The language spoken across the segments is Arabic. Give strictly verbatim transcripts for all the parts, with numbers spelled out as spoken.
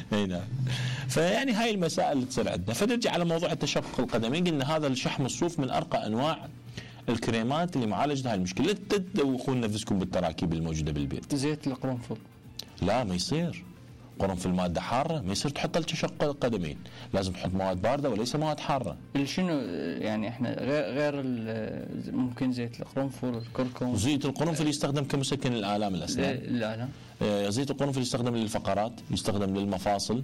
اي نعم. فيعني هاي المسائل اللي تصير عندنا. فنرجع على موضوع التشقق القدمين، قلنا هذا الشحم الصوف من ارقى انواع الكريمات اللي معالجة هاي المشكله. لا تدوخون نفسكم بالتراكيب الموجوده بالبيت. زيت القرنفل لا ما يصير، قرنفل ماده حاره، ما يصير تحط لتشقق القدمين، لازم تحط مواد بارده وليس مواد حاره. شنو يعني احنا غير غير ممكن زيت القرنفل الكركم؟ زيت القرنفل يستخدم كمسكن الآلام الأسنان. الآلام. آه زيت القرنفل يستخدم للفقرات، يستخدم للمفاصل.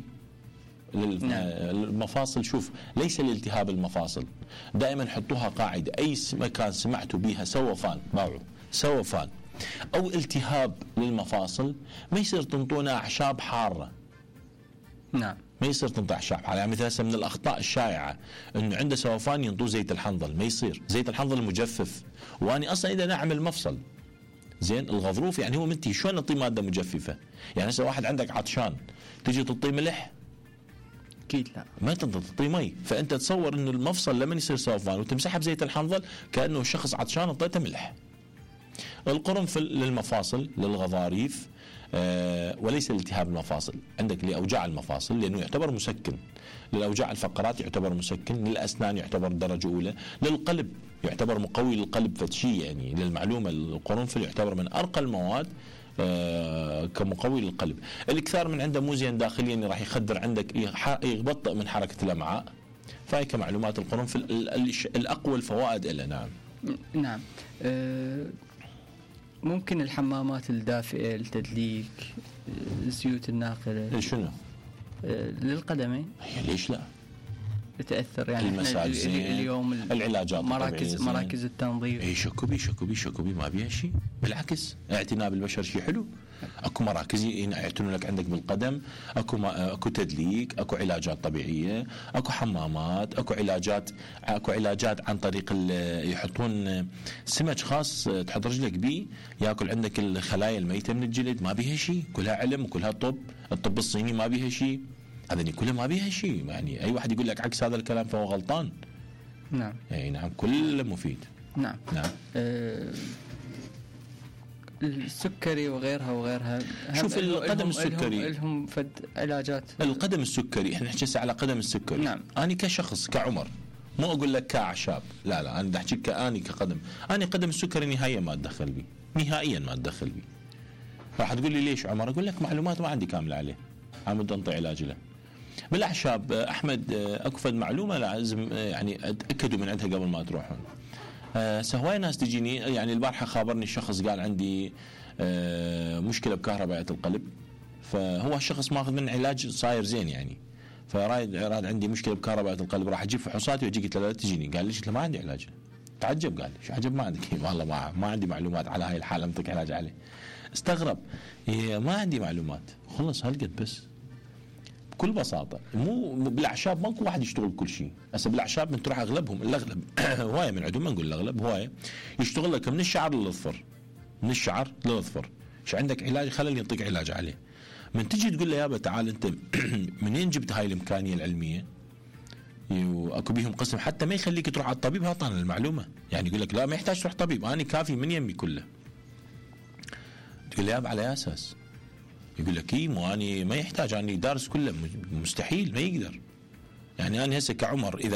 للمفاصل شوف ليس لالتهاب المفاصل. دائما حطوها قاعدة، أي مكان سمعتوا بها سوفان باعوا سوفان أو التهاب للمفاصل ما يصير تنطونا أعشاب حارة. نعم. ما يصير تنطع أعشاب حارة. يعني مثلا من الأخطاء الشائعة إنه عنده سوفان ينطوه زيت الحنظل، ما يصير. زيت الحنظل مجفف، وأنا أصلا إذا نعمل مفصل زين الغضروف يعني هو منتهي، شلون نعطيه مادة مجففة؟ يعني هسه واحد عندك عطشان تيجي تعطيه ملح؟ أكيد لا، ما تقدر تعطيه مي. فأنت تصور إنه المفصل لما يصير سوفان وتمسحه بزيت الحنظل كأنه الشخص عطشان اعطيته ملح. القرنفل للمفاصل للغضاريف آه وليس لالتهاب المفاصل. عندك لأوجاع المفاصل لأنه يعتبر مسكن، للأوجاع الفقرات يعتبر مسكن، للأسنان يعتبر درجة أولى، للقلب يعتبر مقوي للقلب فتشي. يعني للمعلومة القرنفل يعتبر من أرقى المواد آه كمقوي للقلب. الإكثار من عنده مو زين داخليا، راح يخدر عندك يبطئ من حركة الأمعاء. فهي كمعلومات القرنفل الأقوى الفوائد له. نعم نعم. أه ممكن الحمامات الدافئة، التدليك، الزيوت الناقلة شنو أه للقدمين؟ ليش لا تأثر يعني المساج اليوم العلاجات مراكز مراكز التنظيف اي شكو بي شكو بي شكو بي ما بيها شيء، بالعكس اعتناء بالبشر شيء حلو. اكو مراكز يعتنوا لك عندك بالقدم، اكو ما اكو تدليك، اكو علاجات طبيعيه، اكو حمامات، اكو علاجات اكو علاجات عن طريق يحطون سمك خاص تحط رجلك بيه ياكل عندك الخلايا الميته من الجلد. ما بيها شيء، كلها علم وكلها طب. الطب الصيني ما بيها شيء، هذا كلها ما بيها شيء. يعني اي واحد يقول لك عكس هذا الكلام فهو غلطان. نعم. اي نعم كله مفيد. نعم نعم. أه السكري وغيرها وغيرها. شوف القدم السكري لهم فد علاجات. القدم السكري احنا نحكي على قدم السكري. نعم. انا كشخص كعمر مو اقول لك كاعشاب، لا لا انا بدي احكي كاني كقدم. انا قدم السكري نهائيا ما اتدخل بي، نهائيا ما اتدخل بي. راح تقول لي ليش عمر؟ اقول لك معلومات ما عندي كامله عليه، عم بدي انطي علاج له. بالاعشاب احمد اكو فد معلومه لازم يعني اتاكدوا من عندها قبل ما تروحون. أه سهواي ناس تجيني، يعني البارحه خابرني الشخص قال عندي أه مشكله بكهرباء القلب، فهو الشخص ماخذ من علاج صاير زين يعني، فراد راد عندي مشكله بكهرباء القلب، راح اجيب فحوصاتي واجيك. قلت له لا تجيني. قال ليش؟ ما عندي علاج. تعجب، قال شو عجب ما عندك؟ والله ما ما عندي معلومات على هاي الحاله انطيك علاج عليه. استغرب، ما عندي معلومات. خلص هالقد بس بكل بساطه. مو بالاعشاب ماكو واحد يشتغل كل شيء. هسه بالاعشاب من تروح اغلبهم الاغلب هوايه من عندهم، ما نقول الاغلب، هوايه يشتغل لك من الشعر للاظفر، من الشعر للاظفر. ايش عندك علاج خلل يعطيك علاج عليه. من تجي تقول له يابا تعال انت منين جبت هاي الامكانيه العلميه؟ واكو بيهم قسم حتى ما يخليك تروح على الطبيب. هاطانا المعلومه يعني يقول لك لا ما يحتاج تروح طبيب، انا كافي من يمي كله. تقول له يابا على اساس؟ يقول لك اي مو اني ما يحتاج، اني دارس كله، مستحيل ما يقدر. يعني انا هسه كعمر اذا